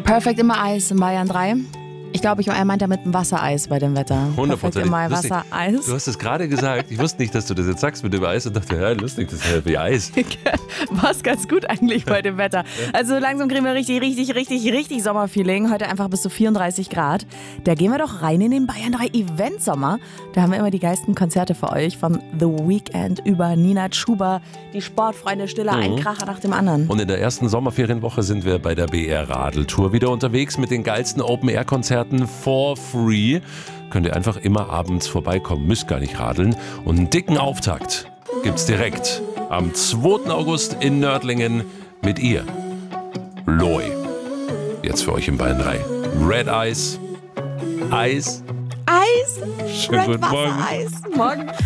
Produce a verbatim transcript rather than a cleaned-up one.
Perfekt immer Eis in Bayern drei. Ich glaube, ich, er meint damit ein Wassereis bei dem Wetter. hundert Perfekt Prozent. immer Lustig. Wassereis. Du hast es gerade gesagt. Ich wusste nicht, dass du das jetzt sagst mit dem Eis und dachte, ja, lustig, das ist ja wie Eis. Passt ganz gut eigentlich bei dem Wetter. Also langsam kriegen wir richtig, richtig, richtig, richtig Sommerfeeling. Heute einfach bis zu vierunddreißig Grad. Da gehen wir doch rein in den Bayern drei Event Sommer. Da haben wir immer die geilsten Konzerte für euch. Von The Weeknd über Nina Chuba, die Sportfreunde, Stiller, Mhm. ein Kracher nach dem anderen. Und in der ersten Sommerferienwoche sind wir bei der B R Radeltour wieder unterwegs mit den geilsten Open-Air-Konzerten for free. Könnt ihr einfach immer abends vorbeikommen, müsst gar nicht radeln. Und einen dicken Auftakt gibt's direkt am zweiten August in Nördlingen mit ihr, Loi. Jetzt für euch in Bayern drei. Red Eyes, Eis. Eis, Schönen Red guten Morgen. Wassereis. Morgen.